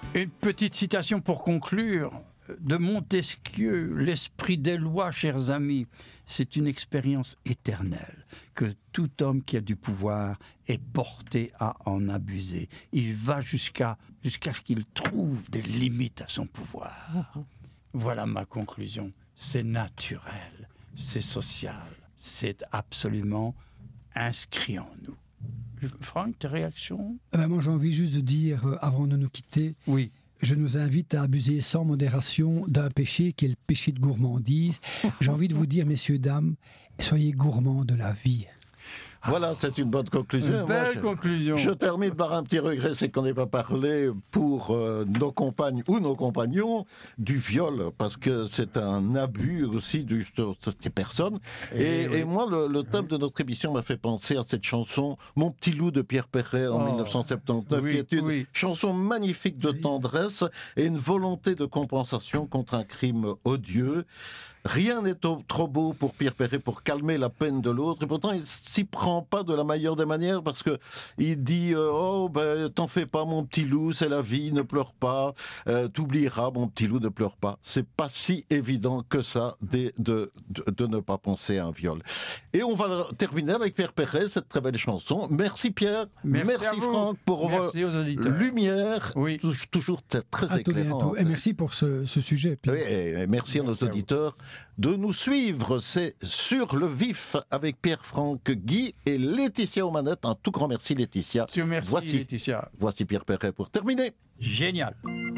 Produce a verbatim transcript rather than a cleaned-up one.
Une petite citation pour conclure de Montesquieu, l'esprit des lois, chers amis, c'est une expérience éternelle que tout homme qui a du pouvoir est porté à en abuser. Il va jusqu'à jusqu'à ce qu'il trouve des limites à son pouvoir. Voilà ma conclusion. C'est naturel, c'est social, c'est absolument inscrit en nous. Franck, tes réactions ? eh ben Moi, j'ai envie juste de dire, euh, avant de nous quitter, oui. Je nous invite à abuser sans modération d'un péché qui est le péché de gourmandise. J'ai envie de vous dire, messieurs, dames, soyez gourmands de la vie. Voilà, c'est une bonne conclusion. Une belle Moi, je, conclusion. Je termine par un petit regret, c'est qu'on n'ait pas parlé pour euh, nos compagnes ou nos compagnons du viol, parce que c'est un abus aussi de, de ces personnes. Et, et, oui. et moi, le, le thème oui. de notre émission m'a fait penser à cette chanson « Mon petit loup » de Pierre Perret en oh. mille neuf cent soixante-dix-neuf, oui, qui est une oui. chanson magnifique de tendresse et une volonté de compensation contre un crime odieux. Rien n'est trop beau pour Pierre Perret pour calmer la peine de l'autre, et pourtant il s'y prend pas de la meilleure des manières, parce que il dit euh, oh ben t'en fais pas mon petit loup, c'est la vie, ne pleure pas, euh, t'oublieras mon petit loup, ne pleure pas. C'est pas si évident que ça de, de, de, de ne pas penser à un viol. Et on va terminer avec Pierre Perret, cette très belle chanson. Merci Pierre, merci, merci Franck pour merci vos lumières, oui. toujours très éclairantes. Et merci pour ce, ce sujet. Oui, et merci, merci à nos auditeurs de nous suivre. C'est Sur le Vif avec Pierre, Franck, Guy et Laetitia aux manettes. Un tout grand merci Laetitia. Merci voici, Laetitia. Voici Pierre Perret pour terminer. Génial.